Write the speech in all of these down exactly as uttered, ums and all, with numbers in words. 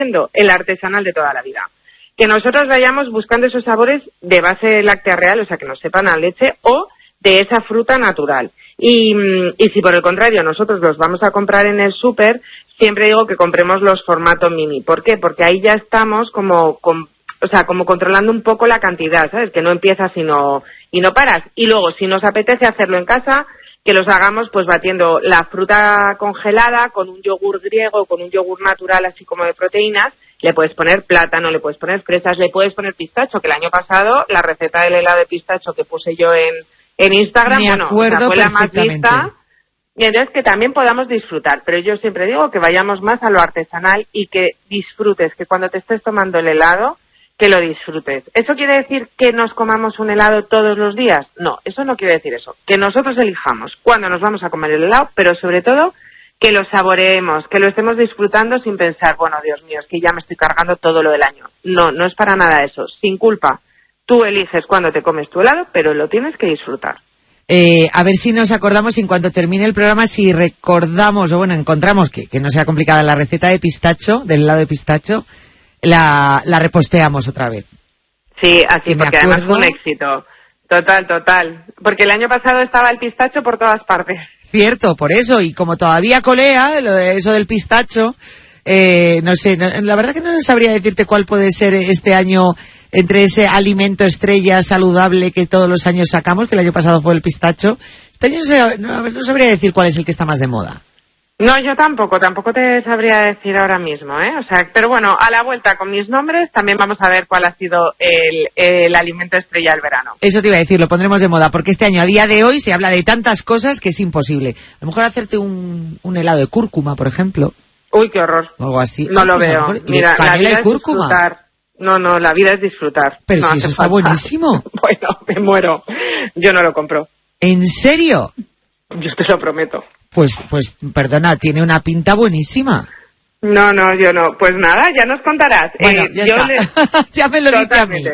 siendo el artesanal de toda la vida. Que nosotros vayamos buscando esos sabores de base láctea real, o sea, que nos sepan a leche, o de esa fruta natural. Y, y si por el contrario nosotros los vamos a comprar en el súper, siempre digo que compremos los formato mini. ¿Por qué? Porque ahí ya estamos como, con, o sea, como controlando un poco la cantidad, ¿sabes? Que no empiezas y no, y no paras. Y luego, si nos apetece hacerlo en casa, que los hagamos pues batiendo la fruta congelada con un yogur griego, con un yogur natural así como de proteínas. Le puedes poner plátano, le puedes poner fresas, le puedes poner pistacho, que el año pasado la receta del helado de pistacho que puse yo en, en Instagram, Me bueno, o sea, fue la más vista. Y entonces que también podamos disfrutar, pero yo siempre digo que vayamos más a lo artesanal y que disfrutes, que cuando te estés tomando el helado, que lo disfrutes. ¿Eso quiere decir que nos comamos un helado todos los días? No, eso no quiere decir eso. Que nosotros elijamos cuándo nos vamos a comer el helado, pero sobre todo que lo saboreemos, que lo estemos disfrutando sin pensar, bueno, Dios mío, es que ya me estoy cargando todo lo del año. No, no es para nada eso, sin culpa. Tú eliges cuándo te comes tu helado, pero lo tienes que disfrutar. Eh, a ver si nos acordamos, en cuanto termine el programa, si recordamos, o bueno, encontramos que, que no sea complicada la receta de pistacho, del helado de pistacho, la, la reposteamos otra vez. Sí, así, porque además fue un éxito. Total, total. Porque el año pasado estaba el pistacho por todas partes. Cierto, por eso, y como todavía colea lo de eso del pistacho, eh, no sé, no, la verdad que no sabría decirte cuál puede ser este año entre ese alimento estrella saludable que todos los años sacamos, que el año pasado fue el pistacho. Este año no, sé, no, no sabría decir cuál es el que está más de moda. No, yo tampoco, tampoco te sabría decir ahora mismo, ¿eh? O sea, pero bueno, a la vuelta con mis nombres también vamos a ver cuál ha sido el, el alimento estrella del verano. Eso te iba a decir, lo pondremos de moda, porque este año, a día de hoy, se habla de tantas cosas que es imposible. A lo mejor hacerte un, un helado de cúrcuma, por ejemplo. Uy, qué horror. O algo así. No lo pues veo. Mejor, Mira, canela la vida y cúrcuma. Es disfrutar. No, no, la vida es disfrutar. Pero no si eso está falta. buenísimo. Bueno, me muero. Yo no lo compro. ¿En serio? Yo te lo prometo. Pues, pues, perdona, tiene una pinta buenísima. No, no, yo no. Pues nada, ya nos contarás. Bueno, eh, ya yo está. le... Ya me lo dice a mí.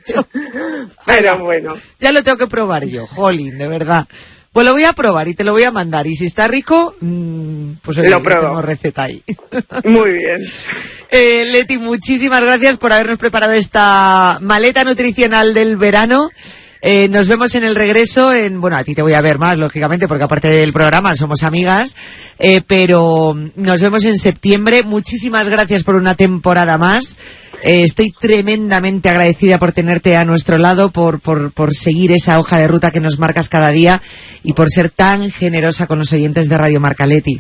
Pero bueno. Ya lo tengo que probar yo, jolín, de verdad. Pues lo voy a probar y te lo voy a mandar. Y si está rico, mmm, pues oye, lo pruebo. Tengo receta ahí. Muy bien. Eh, Leti, muchísimas gracias por habernos preparado esta maleta nutricional del verano. Eh, nos vemos en el regreso, en, bueno, a ti te voy a ver más, lógicamente, porque aparte del programa somos amigas, eh, pero nos vemos en septiembre. Muchísimas gracias por una temporada más. Eh, estoy tremendamente agradecida por tenerte a nuestro lado, por, por, por seguir esa hoja de ruta que nos marcas cada día y por ser tan generosa con los oyentes de Radio Marca, Leti.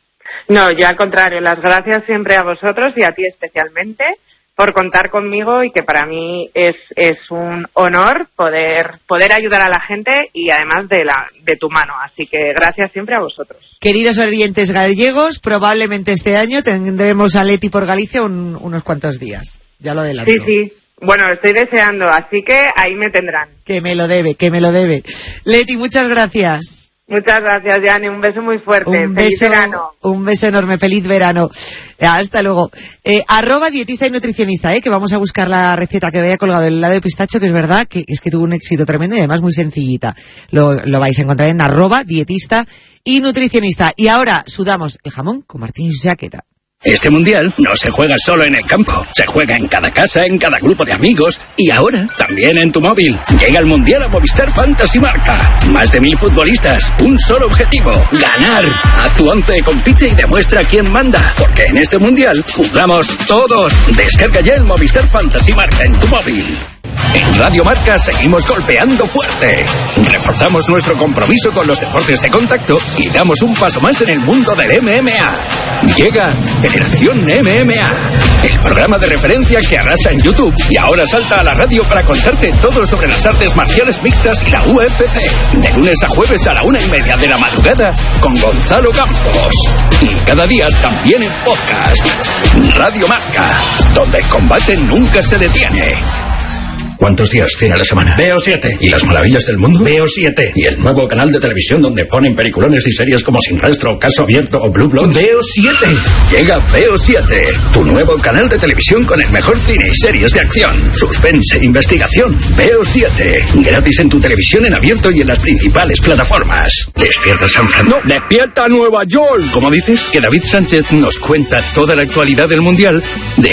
No, yo al contrario, las gracias siempre a vosotros y a ti especialmente por contar conmigo y que para mí es es un honor poder poder ayudar a la gente y además de la de tu mano, así que gracias siempre a vosotros. Queridos oyentes gallegos, probablemente este año tendremos a Leti por Galicia un, unos cuantos días, ya lo adelanto. Sí, sí, bueno, estoy deseando, así que ahí me tendrán. Que me lo debe, que me lo debe. Leti, muchas gracias. Muchas gracias, Yani. Un beso muy fuerte. Un Feliz beso, verano. Un beso enorme. Feliz verano. Hasta luego. Eh, arroba dietista y nutricionista, eh, que vamos a buscar la receta que había colgado el helado de pistacho, que es verdad que es que tuvo un éxito tremendo y además muy sencillita. Lo, lo vais a encontrar en arroba dietista y nutricionista. Y ahora sudamos el jamón con Martín Jaqueta. Este mundial no se juega solo en el campo, se juega en cada casa, en cada grupo de amigos y ahora también en tu móvil. Llega el mundial a Movistar Fantasy Marca. Más de mil futbolistas, un solo objetivo, ganar. A tu once compite y demuestra quién manda, porque en este mundial jugamos todos. Descarga ya el Movistar Fantasy Marca en tu móvil. En Radio Marca seguimos golpeando fuerte. Reforzamos nuestro compromiso con los deportes de contacto y damos un paso más en el mundo del M M A. Llega Generación M M A, el programa de referencia que arrasa en YouTube y ahora salta a la radio para contarte todo sobre las artes marciales mixtas y la U F C. De lunes a jueves a la una y media de la madrugada con Gonzalo Campos. Y cada día también en podcast. Radio Marca, donde el combate nunca se detiene. ¿Cuántos días tiene la semana? Veo siete. ¿Y las maravillas del mundo? Veo siete. ¿Y el nuevo canal de televisión donde ponen peliculones y series como Sin Rastro, Caso Abierto o Blue Bloods? Veo siete. Llega Veo siete, tu nuevo canal de televisión con el mejor cine y series de acción, suspense, investigación. Veo siete. Gratis en tu televisión en abierto y en las principales plataformas. ¿Despierta San Francisco? No, despierta Nueva York. ¿Cómo dices? Que David Sánchez nos cuenta toda la actualidad del Mundial de